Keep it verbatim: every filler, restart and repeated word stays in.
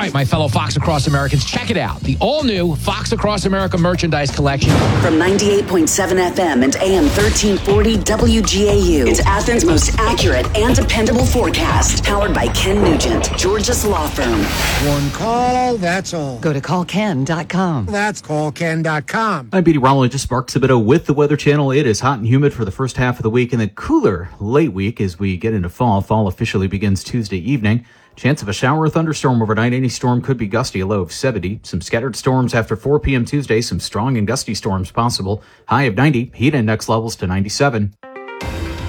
right, my fellow Fox Across Americans, check it out. The all-new Fox Across America merchandise collection. From ninety-eight point seven F M and A M thirteen forty W G A U, it's Athens' most accurate and dependable forecast. Powered by Ken Nugent, George's law firm. One call, that's all. Go to call ken dot com. That's call ken dot com. I'm meteorologist Mark Sabido with the Weather Channel. It is hot and humid for the first half of the week and then cooler late week as we get into fall. Fall officially begins Tuesday evening. Chance of a shower or thunderstorm overnight. Any storm could be gusty, a low of seventy. Some scattered storms after four p.m. Tuesday. Some strong and gusty storms possible. High of ninety. Heat index levels to ninety-seven.